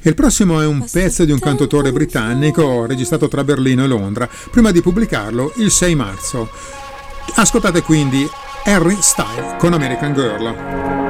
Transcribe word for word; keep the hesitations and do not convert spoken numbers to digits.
Il prossimo è un pezzo di un cantautore britannico registrato tra Berlino e Londra, prima di pubblicarlo il sei marzo. Ascoltate quindi Harry Styles con American Girl.